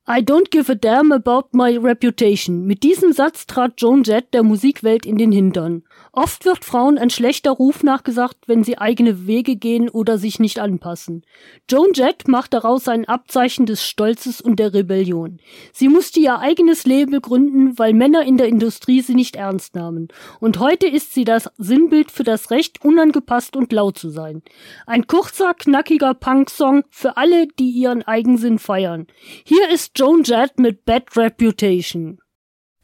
I don't give a damn about my reputation. Mit diesem Satz trat Joan Jett der Musikwelt in den Hintern. Oft wird Frauen ein schlechter Ruf nachgesagt, wenn sie eigene Wege gehen oder sich nicht anpassen. Joan Jett macht daraus ein Abzeichen des Stolzes und der Rebellion. Sie musste ihr eigenes Label gründen, weil Männer in der Industrie sie nicht ernst nahmen. Und heute ist sie das Sinnbild für das Recht, unangepasst und laut zu sein. Ein kurzer, knackiger Punk-Song für alle, die ihren Eigensinn feiern. Hier ist Joan Jett mit Bad Reputation.